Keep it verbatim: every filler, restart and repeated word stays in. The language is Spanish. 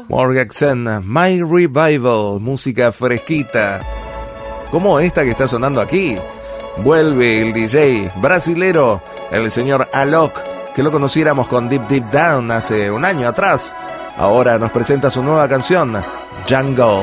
Morgenstern, My Revival, música fresquita, como esta que está sonando aquí. Vuelve el D J brasilero, el señor Alok, que lo conociéramos con Deep Deep Down hace un año atrás. Ahora nos presenta su nueva canción, Jungle.